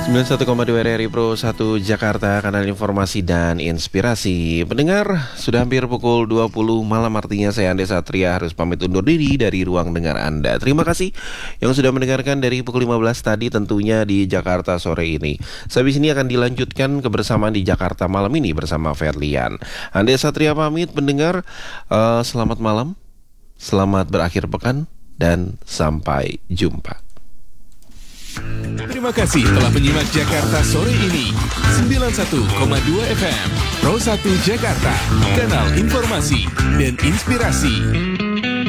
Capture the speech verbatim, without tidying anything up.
sembilan puluh satu koma dua R R I Pro satu Jakarta, kanal informasi dan inspirasi. Pendengar, sudah hampir pukul dua puluh malam, artinya saya Ande Satria harus pamit undur diri dari ruang dengar Anda. Terima kasih yang sudah mendengarkan dari pukul lima belas tadi tentunya di Jakarta sore ini. Sehabis ini akan dilanjutkan kebersamaan di Jakarta malam ini bersama Ferlian. Ande Satria pamit pendengar, uh, selamat malam, selamat berakhir pekan, dan sampai jumpa. Terima kasih telah menyimak Jakarta sore ini. sembilan puluh satu koma dua F M Pro satu Jakarta, kanal informasi dan inspirasi.